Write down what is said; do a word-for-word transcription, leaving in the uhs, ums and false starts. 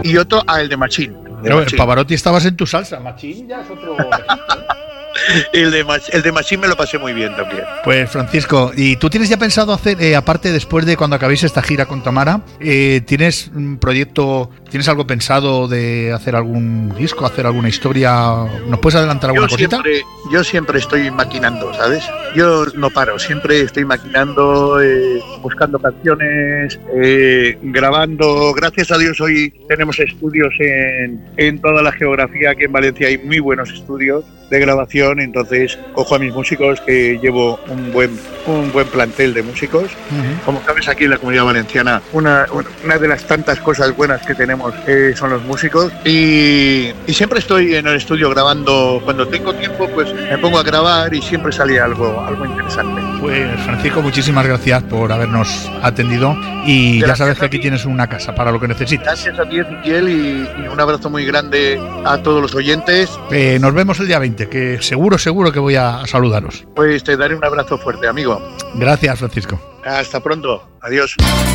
y otro a el de Machín. Pero Pavarotti estabas en tu salsa, Machín ya es otro... El de, el de Machín me lo pasé muy bien también. Pues Francisco, ¿y tú tienes ya pensado hacer, eh, aparte después de cuando acabéis esta gira con Tamara, eh, tienes un proyecto, tienes algo pensado de hacer algún disco, hacer alguna historia? ¿Nos puedes adelantar alguna yo cosita? Siempre, yo siempre estoy maquinando, ¿sabes? Yo no paro, siempre estoy maquinando, eh, buscando canciones, eh, grabando. Gracias a Dios hoy tenemos estudios en, en toda la geografía. Aquí en Valencia hay muy buenos estudios de grabación, entonces cojo a mis músicos, que llevo un buen un buen plantel de músicos. Uh-huh. Como sabes, aquí en la Comunidad Valenciana una, una de las tantas cosas buenas que tenemos eh, son los músicos, y, y siempre estoy en el estudio grabando. Cuando tengo tiempo pues me pongo a grabar y siempre sale algo, algo interesante. Pues Francisco, muchísimas gracias por habernos atendido y gracias, ya sabes que aquí tienes una casa para lo que necesites. Gracias a ti, Ezequiel, y, y un abrazo muy grande a todos los oyentes. Eh, nos vemos el día veinte, que seguro, seguro que voy a saludaros. Pues te daré un abrazo fuerte, amigo. Gracias, Francisco. Hasta pronto. Adiós.